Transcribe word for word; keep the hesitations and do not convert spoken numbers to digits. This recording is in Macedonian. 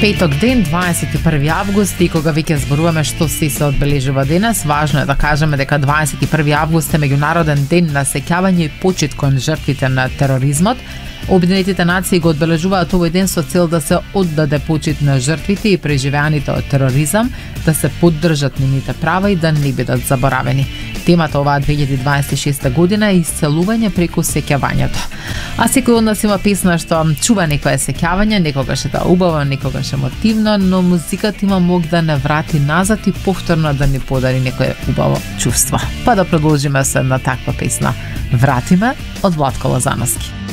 Петок ден, дваесет и први август, и кога веќе зборуваме што се се одбележува денес, важно е да кажеме дека дваесет и први август е меѓународен ден на сеќавање и почит кон жртвите на тероризмот. Обединетите нации го одбележуваат овој ден со цел да се оддаде почит на жртвите и преживеаните од тероризам, да се поддржат нивните права и да не бидат заборавени. Темата оваа две илјади дваесет и шеста година е исцелување преку сеќавањето. А секој од нас има песна што чува некое сеќавање, некогаш е тоа убаво, некогаш емотивно, но музиката има мог да не врати назад и повторно да ни подари некое убаво чувство. Па да продолжиме со една таква песна. Врати ме од Владко Лозановски.